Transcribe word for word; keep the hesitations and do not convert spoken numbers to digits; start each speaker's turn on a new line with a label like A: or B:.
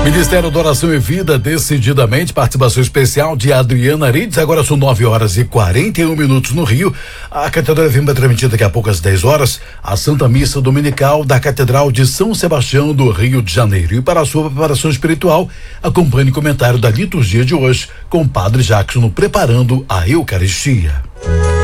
A: Ministério da Oração e Vida, decididamente, participação especial de Adriana Arides. Agora são nove horas e quarenta e um minutos no Rio. A Catedral F M vai transmitir daqui a pouco às dez horas a Santa Missa Dominical da Catedral de São Sebastião do Rio de Janeiro. E para a sua preparação espiritual, acompanhe o comentário da liturgia de hoje com o Padre Jackson preparando a Eucaristia.